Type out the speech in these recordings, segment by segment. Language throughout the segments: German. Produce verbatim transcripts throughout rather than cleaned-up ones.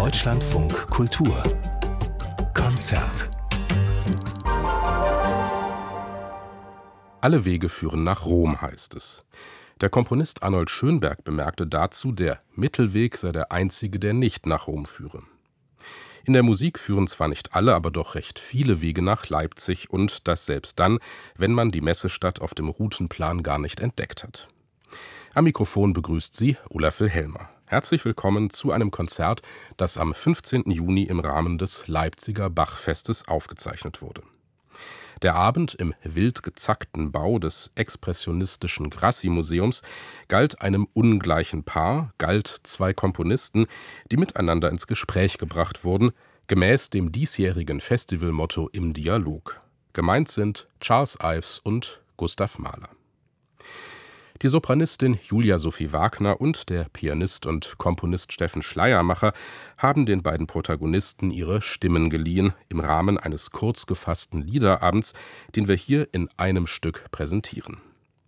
Deutschlandfunk Kultur Konzert. Alle Wege führen nach Rom, heißt es. Der Komponist Arnold Schönberg bemerkte dazu, der Mittelweg sei der einzige, der nicht nach Rom führe. In der Musik führen zwar nicht alle, aber doch recht viele Wege nach Leipzig, und das selbst dann, wenn man die Messestadt auf dem Routenplan gar nicht entdeckt hat. Am Mikrofon begrüßt Sie Olaf Wilhelmer. Herzlich willkommen zu einem Konzert, das am fünfzehnten Juni im Rahmen des Leipziger Bachfestes aufgezeichnet wurde. Der Abend im wild gezackten Bau des expressionistischen Grassi-Museums galt einem ungleichen Paar, galt zwei Komponisten, die miteinander ins Gespräch gebracht wurden, gemäß dem diesjährigen Festivalmotto Im Dialog. Gemeint sind Charles Ives und Gustav Mahler. Die Sopranistin Julia Sophie Wagner und der Pianist und Komponist Steffen Schleiermacher haben den beiden Protagonisten ihre Stimmen geliehen im Rahmen eines kurz gefassten Liederabends, den wir hier in einem Stück präsentieren.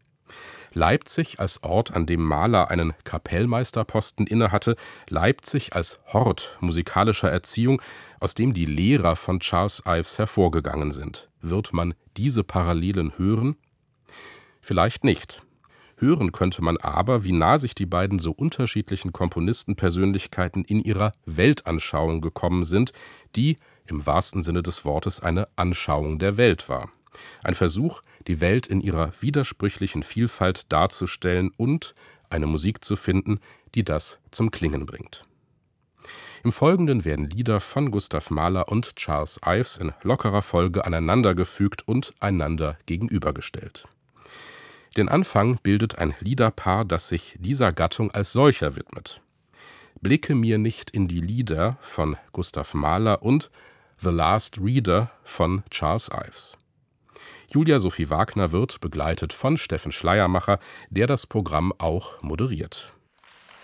Leipzig als Ort, an dem Mahler einen Kapellmeisterposten innehatte, Leipzig als Hort musikalischer Erziehung, aus dem die Lehrer von Charles Ives hervorgegangen sind. Wird man diese Parallelen hören? Vielleicht nicht. Hören könnte man aber, wie nah sich die beiden so unterschiedlichen Komponistenpersönlichkeiten in ihrer Weltanschauung gekommen sind, die im wahrsten Sinne des Wortes eine Anschauung der Welt war. Ein Versuch, die Welt in ihrer widersprüchlichen Vielfalt darzustellen und eine Musik zu finden, die das zum Klingen bringt. Im Folgenden werden Lieder von Gustav Mahler und Charles Ives in lockerer Folge aneinandergefügt und einander gegenübergestellt. Den Anfang bildet ein Liederpaar, das sich dieser Gattung als solcher widmet. Blicke mir nicht in die Lieder von Gustav Mahler und The Last Reader von Charles Ives. Julia Sophie Wagner wird begleitet von Steffen Schleiermacher, der das Programm auch moderiert.